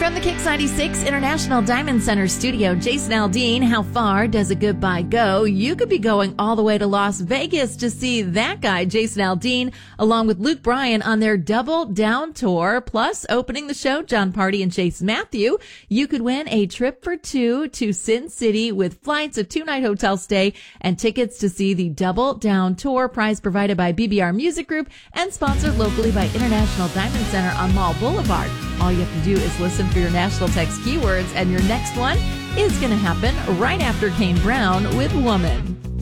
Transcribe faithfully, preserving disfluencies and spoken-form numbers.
From the Kicks ninety-six International Diamond Center studio, Jason Aldean, how far does a goodbye go? You could be going all the way to Las Vegas to see that guy, Jason Aldean, along with Luke Bryan on their Double Down tour. Plus, opening the show, John Party and Chase Matthew. You could win a trip for two to Sin City with flights, a two-night hotel stay, and tickets to see the Double Down tour. Prize provided by B B R Music Group and sponsored locally by International Diamond Center on Mall Boulevard. All you have to do is listen for your national text keywords, and your next one is going to happen right after Kane Brown with Woman.